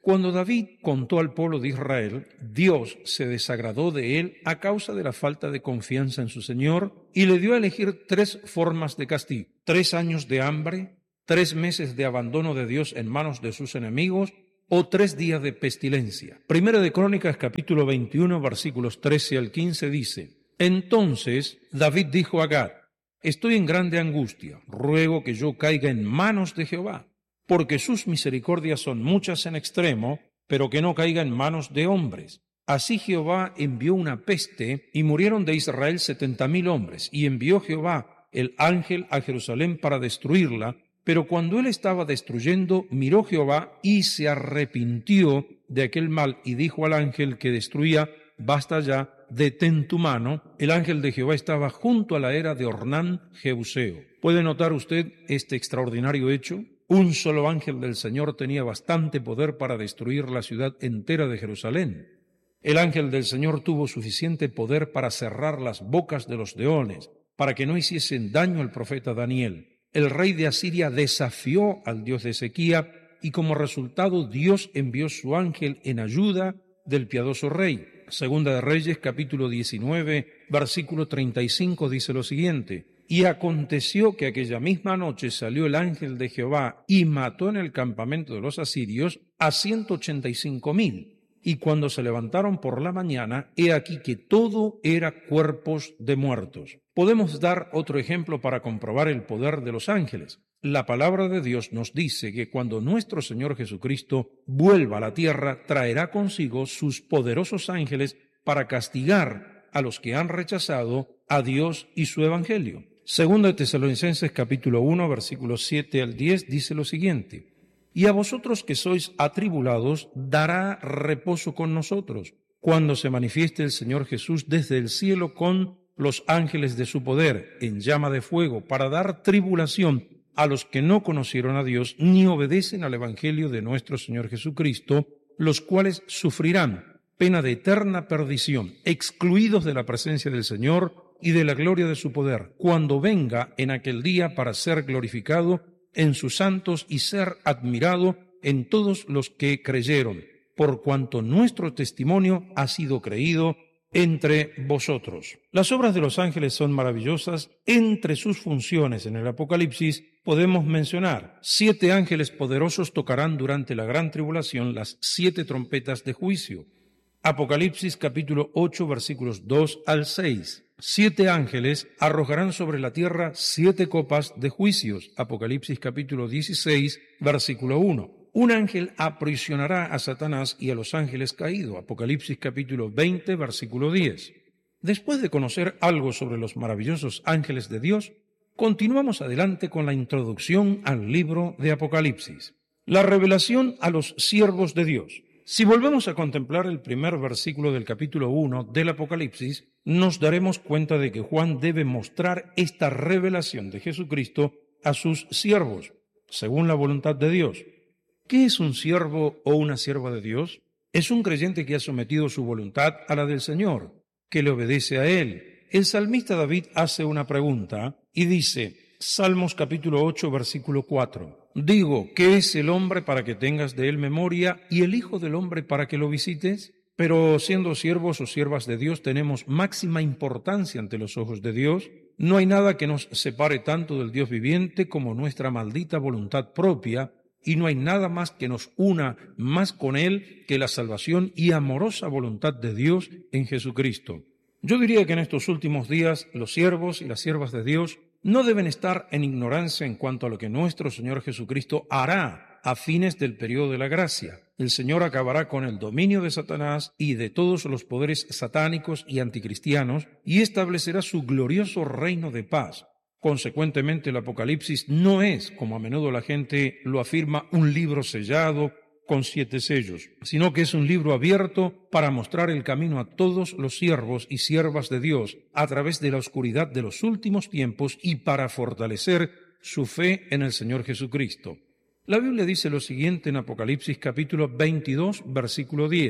Cuando David contó al pueblo de Israel, Dios se desagradó de él a causa de la falta de confianza en su Señor y le dio a elegir tres formas de castigo: tres años de hambre, tres meses de abandono de Dios en manos de sus enemigos o tres días de pestilencia. Primera de Crónicas, capítulo veintiuno, versículos trece al quince, dice: Entonces David dijo a Gad: Estoy en grande angustia, ruego que yo caiga en manos de Jehová, porque sus misericordias son muchas en extremo, pero que no caiga en manos de hombres. Así Jehová envió una peste, y murieron de Israel setenta mil hombres, y envió Jehová el ángel a Jerusalén para destruirla, pero cuando él estaba destruyendo, miró Jehová y se arrepintió de aquel mal, y dijo al ángel que destruía: Basta ya, detén tu mano. El ángel de Jehová estaba junto a la era de Ornán Jebuseo. ¿Puede notar usted este extraordinario hecho? Un solo ángel del Señor tenía bastante poder para destruir la ciudad entera de Jerusalén. El ángel del Señor tuvo suficiente poder para cerrar las bocas de los leones, para que no hiciesen daño al profeta Daniel. El rey de Asiria desafió al Dios de Ezequía, y como resultado Dios envió su ángel en ayuda del piadoso rey. Segunda de Reyes, capítulo diecinueve, versículo treinta y cinco, dice lo siguiente: Y aconteció que aquella misma noche salió el ángel de Jehová y mató en el campamento de los asirios a ciento ochenta y cinco mil. Y cuando se levantaron por la mañana, he aquí que todo era cuerpos de muertos. Podemos dar otro ejemplo para comprobar el poder de los ángeles. La palabra de Dios nos dice que cuando nuestro Señor Jesucristo vuelva a la tierra, traerá consigo sus poderosos ángeles para castigar a los que han rechazado a Dios y su evangelio. Segunda de Tesalonicenses capítulo uno, versículos siete al diez, dice lo siguiente: Y a vosotros que sois atribulados, dará reposo con nosotros, cuando se manifieste el Señor Jesús desde el cielo con los ángeles de su poder, en llama de fuego, para dar tribulación a los que no conocieron a Dios, ni obedecen al evangelio de nuestro Señor Jesucristo, los cuales sufrirán pena de eterna perdición, excluidos de la presencia del Señor y de la gloria de su poder, cuando venga en aquel día para ser glorificado en sus santos y ser admirado en todos los que creyeron, por cuanto nuestro testimonio ha sido creído entre vosotros. Las obras de los ángeles son maravillosas. Entre sus funciones en el Apocalipsis podemos mencionar: siete ángeles poderosos tocarán durante la gran tribulación las siete trompetas de juicio. Apocalipsis capítulo ocho, versículos dos al seis. Siete ángeles arrojarán sobre la tierra siete copas de juicios. Apocalipsis capítulo dieciséis, versículo uno. Un ángel aprisionará a Satanás y a los ángeles caídos. Apocalipsis capítulo veinte, versículo diez. Después de conocer algo sobre los maravillosos ángeles de Dios, continuamos adelante con la introducción al libro de Apocalipsis. La revelación a los siervos de Dios. Si volvemos a contemplar el primer versículo del capítulo uno del Apocalipsis, nos daremos cuenta de que Juan debe mostrar esta revelación de Jesucristo a sus siervos, según la voluntad de Dios. ¿Qué es un siervo o una sierva de Dios? Es un creyente que ha sometido su voluntad a la del Señor, que le obedece a Él. El salmista David hace una pregunta y dice, Salmos capítulo ocho, versículo cuatro, digo, ¿qué es el hombre para que tengas de él memoria y el hijo del hombre para que lo visites? Pero siendo siervos o siervas de Dios tenemos máxima importancia ante los ojos de Dios. No hay nada que nos separe tanto del Dios viviente como nuestra maldita voluntad propia, y no hay nada más que nos una más con Él que la salvación y amorosa voluntad de Dios en Jesucristo. Yo diría que en estos últimos días los siervos y las siervas de Dios no deben estar en ignorancia en cuanto a lo que nuestro Señor Jesucristo hará a fines del periodo de la gracia. El Señor acabará con el dominio de Satanás y de todos los poderes satánicos y anticristianos y establecerá su glorioso reino de paz. Consecuentemente, el Apocalipsis no es, como a menudo la gente lo afirma, un libro sellado con siete sellos, sino que es un libro abierto para mostrar el camino a todos los siervos y siervas de Dios a través de la oscuridad de los últimos tiempos y para fortalecer su fe en el Señor Jesucristo. La Biblia dice lo siguiente en Apocalipsis capítulo veintidós, versículo diez.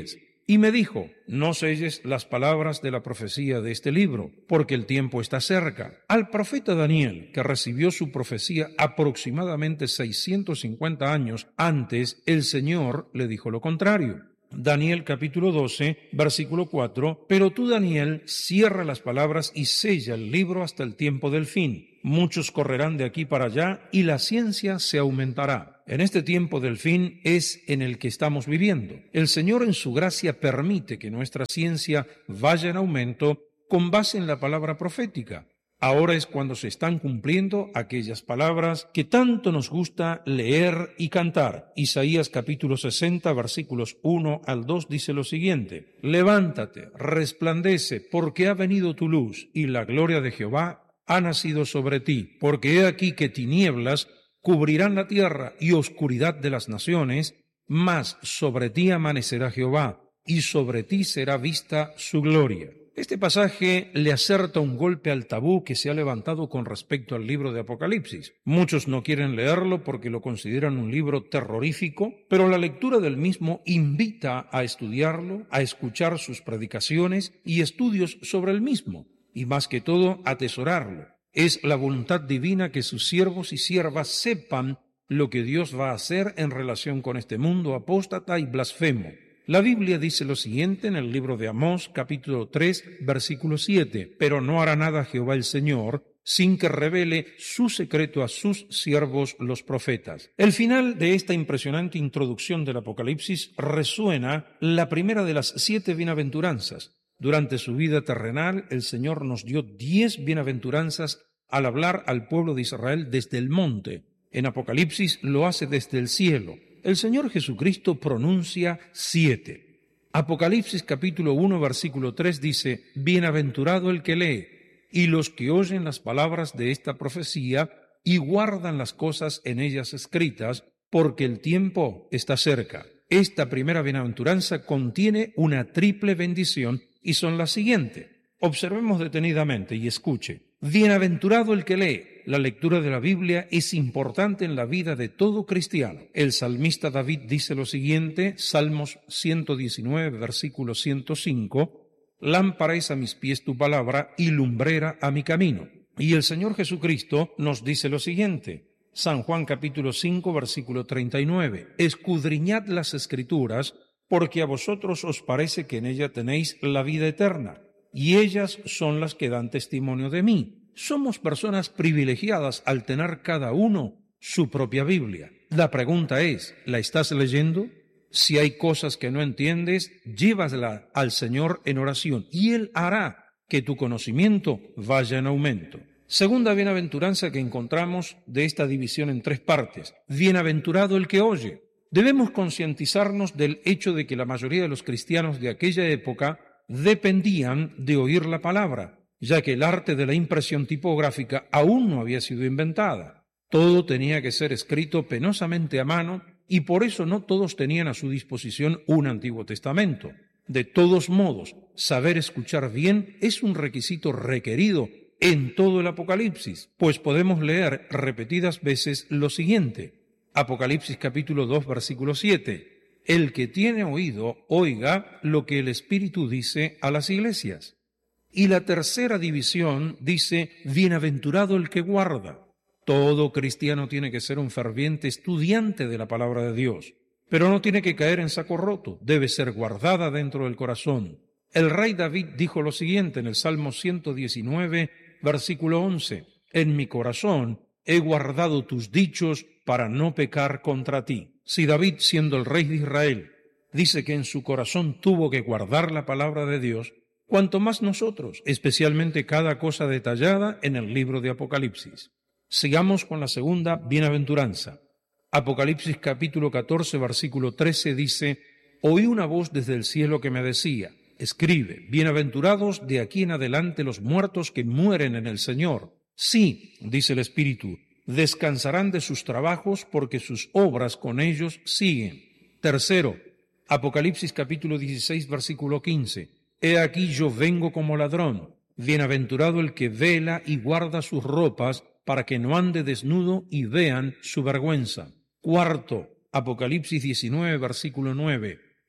Y me dijo, no selles las palabras de la profecía de este libro, porque el tiempo está cerca. Al profeta Daniel, que recibió su profecía aproximadamente seiscientos cincuenta años antes, el Señor le dijo lo contrario. Daniel capítulo doce, versículo cuatro, pero tú, Daniel, cierra las palabras y sella el libro hasta el tiempo del fin. Muchos correrán de aquí para allá y la ciencia se aumentará. En este tiempo del fin es en el que estamos viviendo. El Señor en su gracia permite que nuestra ciencia vaya en aumento con base en la palabra profética. Ahora es cuando se están cumpliendo aquellas palabras que tanto nos gusta leer y cantar. Isaías capítulo sesenta, versículos uno al dos dice lo siguiente: levántate, resplandece, porque ha venido tu luz, y la gloria de Jehová ha nacido sobre ti. Porque he aquí que tinieblas cubrirán la tierra y oscuridad de las naciones, mas sobre ti amanecerá Jehová, y sobre ti será vista su gloria. Este pasaje le acerta un golpe al tabú que se ha levantado con respecto al libro de Apocalipsis. Muchos no quieren leerlo porque lo consideran un libro terrorífico, pero la lectura del mismo invita a estudiarlo, a escuchar sus predicaciones y estudios sobre el mismo, y más que todo, atesorarlo. Es la voluntad divina que sus siervos y siervas sepan lo que Dios va a hacer en relación con este mundo apóstata y blasfemo. La Biblia dice lo siguiente en el libro de Amós, capítulo tres, versículo siete, pero no hará nada Jehová el Señor sin que revele su secreto a sus siervos los profetas. El final de esta impresionante introducción del Apocalipsis resuena la primera de las siete bienaventuranzas. Durante su vida terrenal, el Señor nos dio diez bienaventuranzas al hablar al pueblo de Israel desde el monte. En Apocalipsis lo hace desde el cielo. El Señor Jesucristo pronuncia siete. Apocalipsis capítulo uno, versículo tres dice, bienaventurado el que lee, y los que oyen las palabras de esta profecía y guardan las cosas en ellas escritas, porque el tiempo está cerca. Esta primera bienaventuranza contiene una triple bendición y son las siguientes. Observemos detenidamente y escuche. Bienaventurado el que lee. La lectura de la Biblia es importante en la vida de todo cristiano. El salmista David dice lo siguiente, Salmos ciento diecinueve, versículo ciento cinco, lámpara es a mis pies tu palabra y lumbrera a mi camino. Y el Señor Jesucristo nos dice lo siguiente, San Juan capítulo cinco, versículo treinta y nueve, escudriñad las Escrituras, porque a vosotros os parece que en ella tenéis la vida eterna, y ellas son las que dan testimonio de mí. Somos personas privilegiadas al tener cada uno su propia Biblia. La pregunta es, ¿la estás leyendo? Si hay cosas que no entiendes, llévasla al Señor en oración y Él hará que tu conocimiento vaya en aumento. Segunda bienaventuranza que encontramos de esta división en tres partes. Bienaventurado el que oye. Debemos concientizarnos del hecho de que la mayoría de los cristianos de aquella época dependían de oír la palabra, ya que el arte de la impresión tipográfica aún no había sido inventada. Todo tenía que ser escrito penosamente a mano y por eso no todos tenían a su disposición un Antiguo Testamento. De todos modos, saber escuchar bien es un requisito requerido en todo el Apocalipsis, pues podemos leer repetidas veces lo siguiente. Apocalipsis capítulo dos, versículo siete. El que tiene oído, oiga lo que el Espíritu dice a las iglesias. Y la tercera división dice, bienaventurado el que guarda. Todo cristiano tiene que ser un ferviente estudiante de la palabra de Dios, pero no tiene que caer en saco roto, debe ser guardada dentro del corazón. El rey David dijo lo siguiente en el Salmo ciento diecinueve, versículo once, en mi corazón he guardado tus dichos para no pecar contra ti. Si David, siendo el rey de Israel, dice que en su corazón tuvo que guardar la palabra de Dios, cuanto más nosotros, especialmente cada cosa detallada en el libro de Apocalipsis. Sigamos con la segunda bienaventuranza. Apocalipsis capítulo catorce, versículo trece dice, oí una voz desde el cielo que me decía, escribe, bienaventurados de aquí en adelante los muertos que mueren en el Señor. Sí, dice el Espíritu, descansarán de sus trabajos porque sus obras con ellos siguen. Tercero, Apocalipsis capítulo dieciséis, versículo quince. He aquí yo vengo como ladrón, bienaventurado el que vela y guarda sus ropas para que no ande desnudo y vean su vergüenza. Cuarto, Apocalipsis diecinueve, versículo nueve.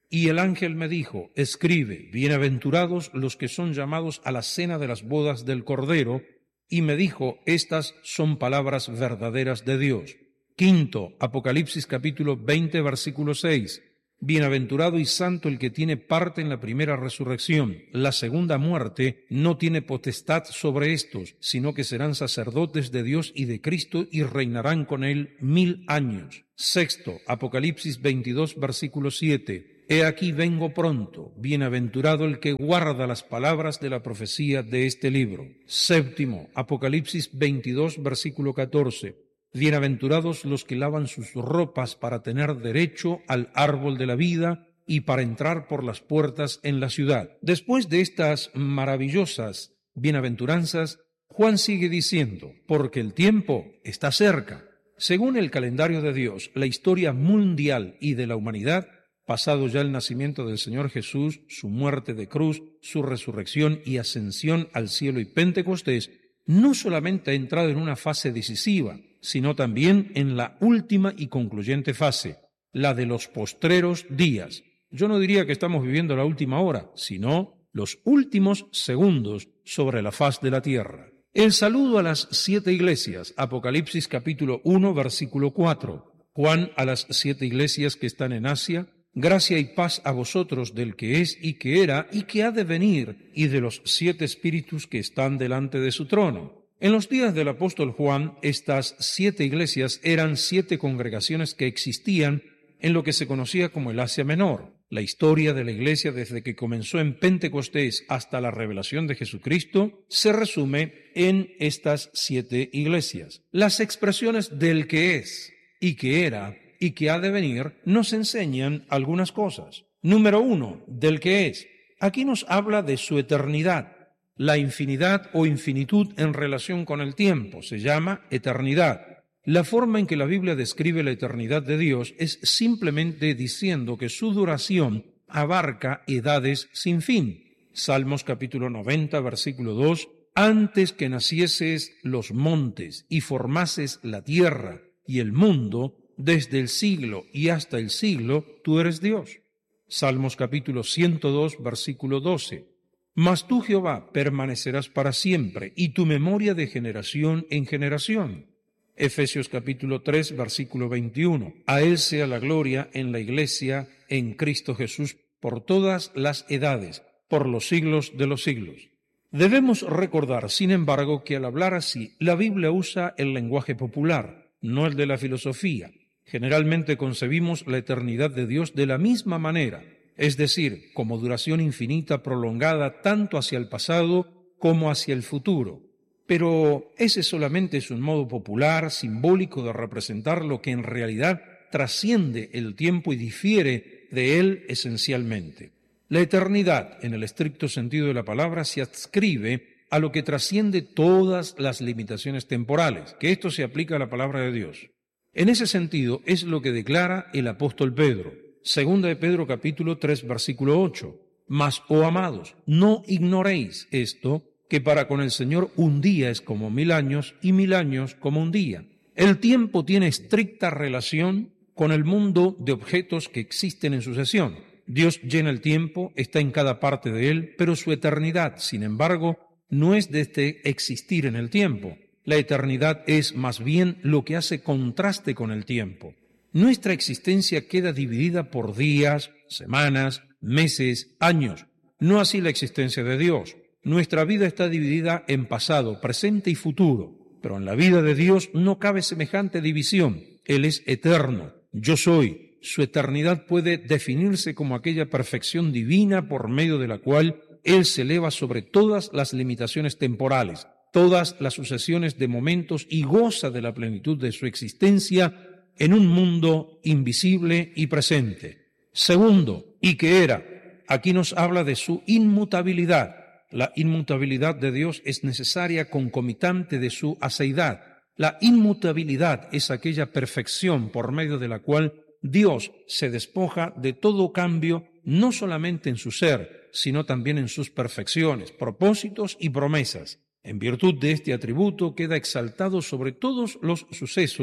Y el ángel me dijo, escribe, bienaventurados los que son llamados a la cena de las bodas del Cordero, y me dijo, estas son palabras verdaderas de Dios. Quinto, Apocalipsis capítulo veinte, versículo seis. Bienaventurado y santo el que tiene parte en la primera resurrección. La segunda muerte no tiene potestad sobre estos, sino que serán sacerdotes de Dios y de Cristo y reinarán con él mil años. Sexto, Apocalipsis veintidós, versículo siete. He aquí vengo pronto, bienaventurado el que guarda las palabras de la profecía de este libro. Séptimo, Apocalipsis veintidós, versículo catorce. Bienaventurados los que lavan sus ropas para tener derecho al árbol de la vida y para entrar por las puertas en la ciudad. Después de estas maravillosas bienaventuranzas, Juan sigue diciendo, porque el tiempo está cerca. Según el calendario de Dios, la historia mundial y de la humanidad, pasado ya el nacimiento del Señor Jesús, su muerte de cruz, su resurrección y ascensión al cielo y Pentecostés, no solamente ha entrado en una fase decisiva, sino también en la última y concluyente fase, la de los postreros días. Yo no diría que estamos viviendo la última hora, sino los últimos segundos sobre la faz de la tierra. El saludo a las siete iglesias, Apocalipsis capítulo uno, versículo cuatro. Juan a las siete iglesias que están en Asia, gracia y paz a vosotros del que es y que era y que ha de venir, y de los siete espíritus que están delante de su trono. En los días del apóstol Juan, estas siete iglesias eran siete congregaciones que existían en lo que se conocía como el Asia Menor. La historia de la iglesia desde que comenzó en Pentecostés hasta la revelación de Jesucristo se resume en estas siete iglesias. Las expresiones del que es y que era y que ha de venir nos enseñan algunas cosas. Número uno, del que es. Aquí nos habla de su eternidad. La infinidad o infinitud en relación con el tiempo se llama eternidad. La forma en que la Biblia describe la eternidad de Dios es simplemente diciendo que su duración abarca edades sin fin. Salmos capítulo noventa, versículo dos. Antes que nacieses los montes y formases la tierra y el mundo, desde el siglo y hasta el siglo, tú eres Dios. Salmos capítulo ciento dos, versículo doce. Mas tú, Jehová, permanecerás para siempre, y tu memoria de generación en generación. Efesios capítulo tres, versículo veintiuno. A Él sea la gloria en la Iglesia, en Cristo Jesús, por todas las edades, por los siglos de los siglos. Debemos recordar, sin embargo, que al hablar así, la Biblia usa el lenguaje popular, no el de la filosofía. Generalmente concebimos la eternidad de Dios de la misma manera, es decir, como duración infinita prolongada tanto hacia el pasado como hacia el futuro. Pero ese solamente es un modo popular, simbólico de representar lo que en realidad trasciende el tiempo y difiere de él esencialmente. La eternidad, en el estricto sentido de la palabra, se adscribe a lo que trasciende todas las limitaciones temporales, que esto se aplica a la palabra de Dios. En ese sentido es lo que declara el apóstol Pedro. Segunda de Pedro capítulo tres, versículo ocho. Mas, oh amados, no ignoréis esto, que para con el Señor un día es como mil años y mil años como un día. El tiempo tiene estricta relación con el mundo de objetos que existen en sucesión. Dios llena el tiempo, está en cada parte de él, pero su eternidad, sin embargo, no es de este existir en el tiempo. La eternidad es más bien lo que hace contraste con el tiempo. Nuestra existencia queda dividida por días, semanas, meses, años. No así la existencia de Dios. Nuestra vida está dividida en pasado, presente y futuro. Pero en la vida de Dios no cabe semejante división. Él es eterno. Yo soy. Su eternidad puede definirse como aquella perfección divina por medio de la cual Él se eleva sobre todas las limitaciones temporales, todas las sucesiones de momentos y goza de la plenitud de su existencia en un mundo invisible y presente. Segundo, y que era, aquí nos habla de su inmutabilidad. La inmutabilidad de Dios es necesaria concomitante de su aseidad. La inmutabilidad es aquella perfección por medio de la cual Dios se despoja de todo cambio, no solamente en su ser, sino también en sus perfecciones, propósitos y promesas. En virtud de este atributo queda exaltado sobre todos los sucesos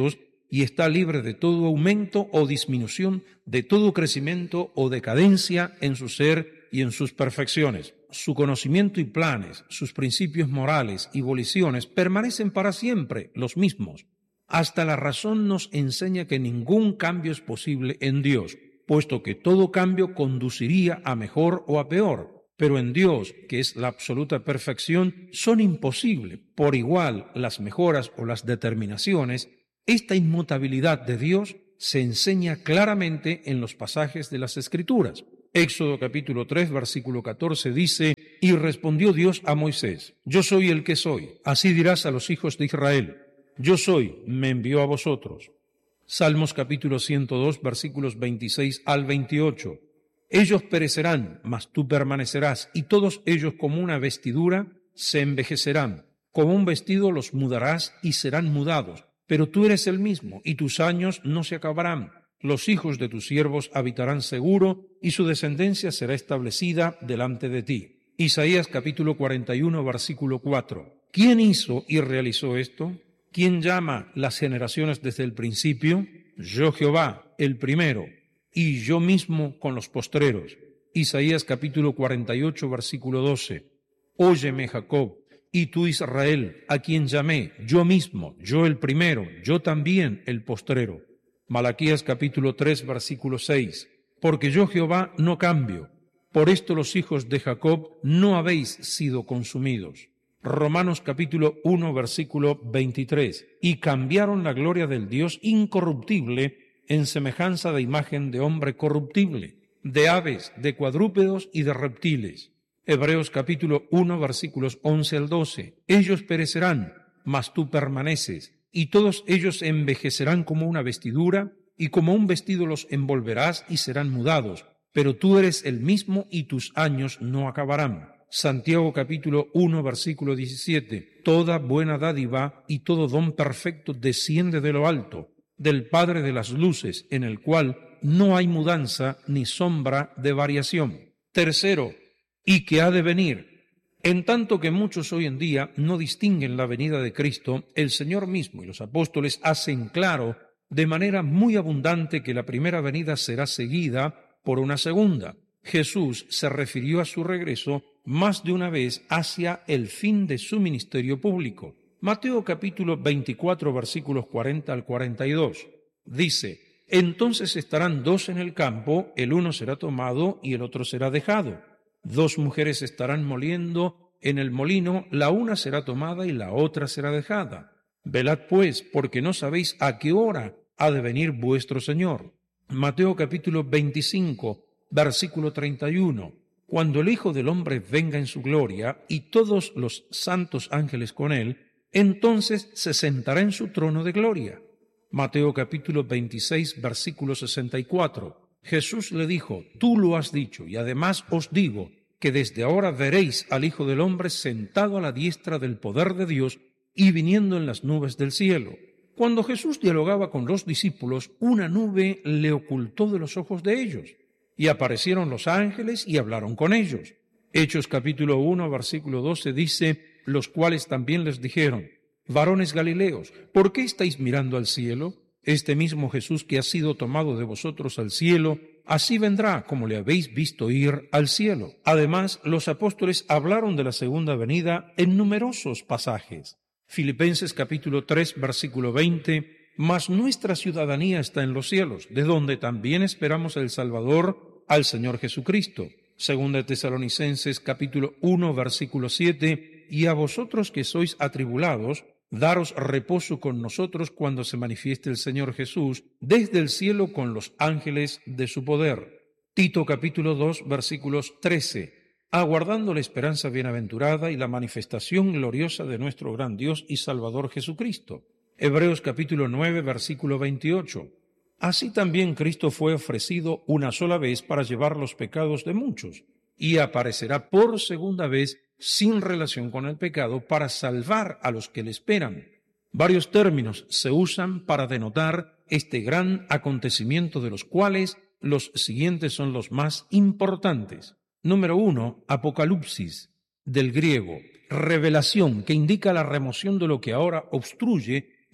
y está libre de todo aumento o disminución, de todo crecimiento o decadencia en su ser y en sus perfecciones. Su conocimiento y planes, sus principios morales y voliciones permanecen para siempre los mismos. Hasta la razón nos enseña que ningún cambio es posible en Dios, puesto que todo cambio conduciría a mejor o a peor. Pero en Dios, que es la absoluta perfección, son imposibles por igual las mejoras o las determinaciones. Esta inmutabilidad de Dios se enseña claramente en los pasajes de las Escrituras. Éxodo capítulo tres, versículo catorce dice: Y respondió Dios a Moisés: Yo soy el que soy. Así dirás a los hijos de Israel: Yo soy, me envió a vosotros. Salmos capítulo ciento dos, versículos veintiséis al veintiocho. Ellos perecerán, mas tú permanecerás, y todos ellos como una vestidura se envejecerán. Como un vestido los mudarás y serán mudados. Pero tú eres el mismo, y tus años no se acabarán. Los hijos de tus siervos habitarán seguro, y su descendencia será establecida delante de ti. Isaías capítulo cuarenta y uno, versículo cuatro. ¿Quién hizo y realizó esto? ¿Quién llama las generaciones desde el principio? Yo Jehová, el primero, y yo mismo con los postreros. Isaías capítulo cuarenta y ocho, versículo doce. Óyeme, Jacob, y tú, Israel, a quien llamé, yo mismo, yo el primero, yo también el postrero. Malaquías capítulo tres, versículo seis. Porque yo, Jehová, no cambio. Por esto los hijos de Jacob no habéis sido consumidos. Romanos capítulo uno, versículo veintitrés. Y cambiaron la gloria del Dios incorruptible en semejanza de imagen de hombre corruptible, de aves, de cuadrúpedos y de reptiles. Hebreos capítulo uno, versículos once al doce. Ellos perecerán, mas tú permaneces, y todos ellos envejecerán como una vestidura, y como un vestido los envolverás y serán mudados, pero tú eres el mismo y tus años no acabarán. Santiago capítulo uno, versículo diecisiete. Toda buena dádiva y todo don perfecto desciende de lo alto, del Padre de las luces, en el cual no hay mudanza ni sombra de variación. Tercero, y que ha de venir. En tanto que muchos hoy en día no distinguen la venida de Cristo, el Señor mismo y los apóstoles hacen claro de manera muy abundante que la primera venida será seguida por una segunda. Jesús se refirió a su regreso más de una vez hacia el fin de su ministerio público. Mateo capítulo veinticuatro, versículos cuarenta al cuarenta y dos, dice: Entonces estarán dos en el campo, el uno será tomado y el otro será dejado. Dos mujeres estarán moliendo en el molino, la una será tomada y la otra será dejada. Velad pues, porque no sabéis a qué hora ha de venir vuestro Señor. Mateo capítulo veinticinco, versículo treinta y uno. Cuando el Hijo del Hombre venga en su gloria y todos los santos ángeles con él, entonces se sentará en su trono de gloria. Mateo capítulo veintiséis, versículo sesenta y cuatro. Jesús le dijo: Tú lo has dicho, y además os digo que desde ahora veréis al Hijo del Hombre sentado a la diestra del poder de Dios y viniendo en las nubes del cielo. Cuando Jesús dialogaba con los discípulos, una nube le ocultó de los ojos de ellos, y aparecieron los ángeles y hablaron con ellos. Hechos capítulo uno, versículo doce dice: Los cuales también les dijeron: Varones Galileos, ¿por qué estáis mirando al cielo? Este mismo Jesús que ha sido tomado de vosotros al cielo, así vendrá como le habéis visto ir al cielo. Además, los apóstoles hablaron de la segunda venida en numerosos pasajes. Filipenses capítulo tres, versículo veinte: Mas nuestra ciudadanía está en los cielos, de donde también esperamos el Salvador, al Señor Jesucristo. Segunda de Tesalonicenses capítulo uno, versículo siete: Y a vosotros que sois atribulados, daros reposo con nosotros cuando se manifieste el Señor Jesús desde el cielo con los ángeles de su poder. Tito capítulo dos, versículos trece: Aguardando la esperanza bienaventurada y la manifestación gloriosa de nuestro gran Dios y Salvador Jesucristo. Hebreos capítulo nueve, versículo veintiocho: Así también Cristo fue ofrecido una sola vez para llevar los pecados de muchos, y aparecerá por segunda vez sin relación con el pecado para salvar a los que le esperan. Varios términos se usan para denotar este gran acontecimiento, de los cuales los siguientes son los más importantes. Número uno, Apocalipsis, del griego, revelación, que indica la remoción de lo que ahora obstruye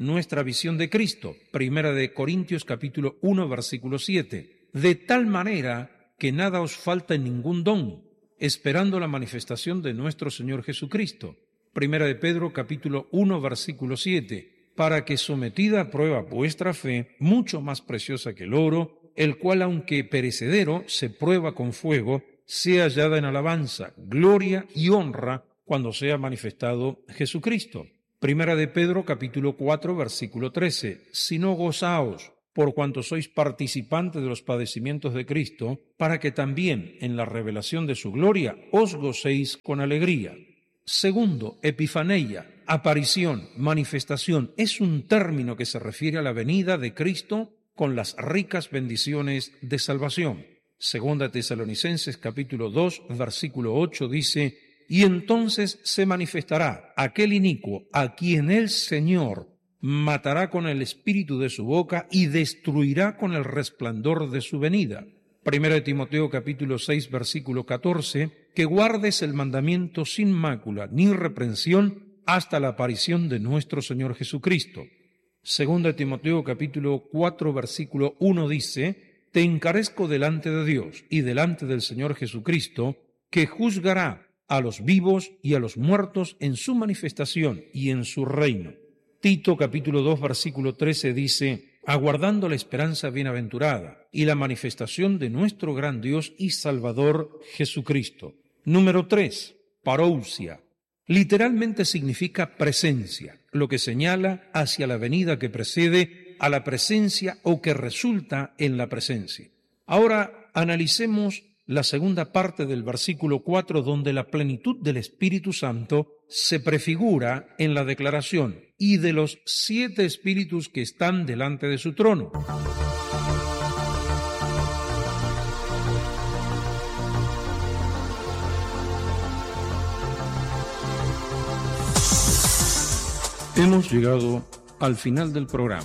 nuestra visión de Cristo. Primera de Corintios capítulo uno, versículo siete. De tal manera que nada os falta en ningún don, esperando la manifestación de nuestro Señor Jesucristo. Primera de Pedro capítulo uno, versículo siete. Para que sometida a prueba vuestra fe, mucho más preciosa que el oro, el cual aunque perecedero se prueba con fuego, sea hallada en alabanza, gloria y honra cuando sea manifestado Jesucristo. Primera de Pedro capítulo cuatro, versículo trece. Sino gozaos, por cuanto sois participantes de los padecimientos de Cristo, para que también en la revelación de su gloria os gocéis con alegría. Segundo, epifaneia, aparición, manifestación, es un término que se refiere a la venida de Cristo con las ricas bendiciones de salvación. Segunda Tesalonicenses capítulo dos, versículo ocho dice: y entonces se manifestará aquel inicuo a quien el Señor matará con el espíritu de su boca y destruirá con el resplandor de su venida. Primera de Timoteo capítulo seis, versículo catorce, que guardes el mandamiento sin mácula ni reprensión hasta la aparición de nuestro Señor Jesucristo. Segunda de Timoteo capítulo cuatro, versículo uno dice: te encarezco delante de Dios y delante del Señor Jesucristo, que juzgará a los vivos y a los muertos en su manifestación y en su reino. Tito capítulo dos, versículo trece dice: aguardando la esperanza bienaventurada y la manifestación de nuestro gran Dios y Salvador Jesucristo. Número tres, parousia. Literalmente significa presencia, lo que señala hacia la venida que precede a la presencia o que resulta en la presencia. Ahora analicemos la segunda parte del versículo cuatro, donde la plenitud del Espíritu Santo se prefigura en la declaración: y de los siete espíritus que están delante de su trono. Hemos llegado al final del programa.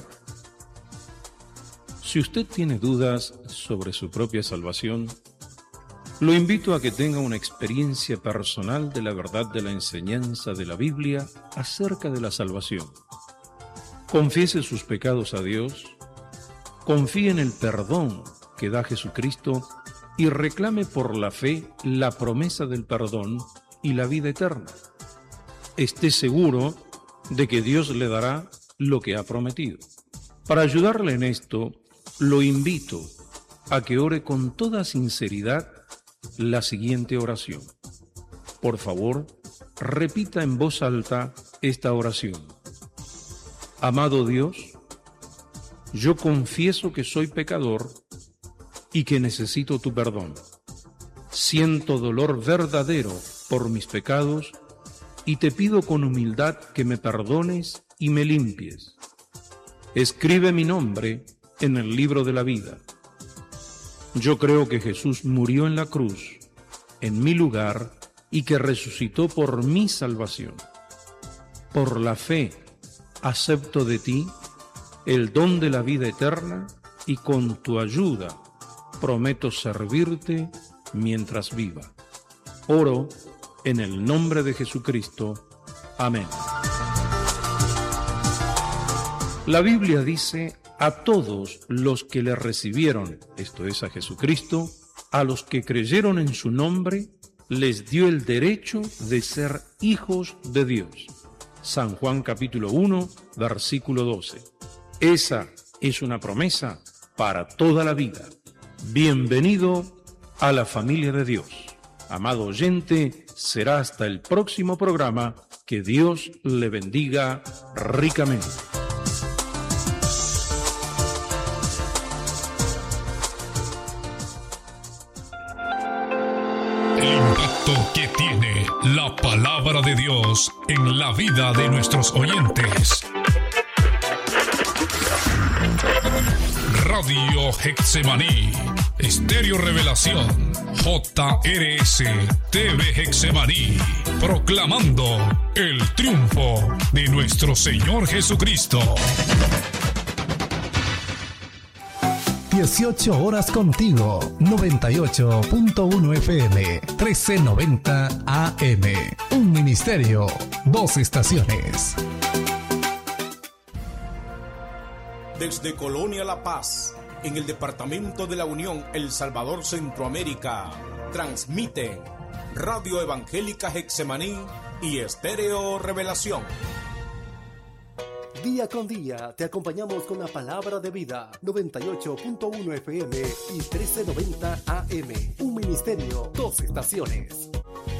Si usted tiene dudas sobre su propia salvación, lo invito a que tenga una experiencia personal de la verdad de la enseñanza de la Biblia acerca de la salvación. Confiese sus pecados a Dios, confíe en el perdón que da Jesucristo y reclame por la fe la promesa del perdón y la vida eterna. Esté seguro de que Dios le dará lo que ha prometido. Para ayudarle en esto, lo invito a que ore con toda sinceridad la siguiente oración. Por favor, repita en voz alta esta oración. Amado Dios, yo confieso que soy pecador y que necesito tu perdón. Siento dolor verdadero por mis pecados y te pido con humildad que me perdones y me limpies. Escribe mi nombre en el libro de la vida. Yo creo que Jesús murió en la cruz, en mi lugar, y que resucitó por mi salvación. Por la fe, acepto de ti el don de la vida eterna y con tu ayuda prometo servirte mientras viva. Oro en el nombre de Jesucristo. Amén. La Biblia dice: a todos los que le recibieron, esto es a Jesucristo, a los que creyeron en su nombre, les dio el derecho de ser hijos de Dios. San Juan capítulo uno, versículo doce. Esa es una promesa para toda la vida. Bienvenido a la familia de Dios. Amado oyente, será hasta el próximo programa. Que Dios le bendiga ricamente. Que tiene la palabra de Dios en la vida de nuestros oyentes. Radio Getsemaní, Estéreo Revelación, J R S T V Getsemaní, proclamando el triunfo de nuestro Señor Jesucristo. dieciocho horas contigo, noventa y ocho punto uno F M, trece noventa A M. Un ministerio, dos estaciones. Desde Colonia La Paz, en el departamento de la Unión, El Salvador, Centroamérica, transmiten Radio Evangélica Getsemaní y Estéreo Revelación. Día con día te acompañamos con la palabra de vida. noventa y ocho punto uno F M y trece noventa A M. Un ministerio, dos estaciones.